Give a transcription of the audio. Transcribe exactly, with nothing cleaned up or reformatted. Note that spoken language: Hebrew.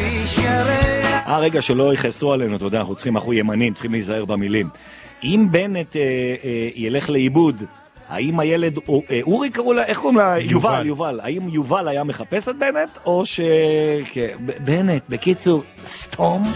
הרגע שלא יכעסו עלינו, אתה יודע, אנחנו צריכים, אנחנו ימנים, צריכים להיזהר במילים. אם בנט אה, אה, ילך לאיבוד, האם הילד, אה, אורי קראו לה, איך קוראים לה? יובל. יובל, יובל. האם יובל היה מחפש את בנט, או ש... בנט, בקיצור, סתום.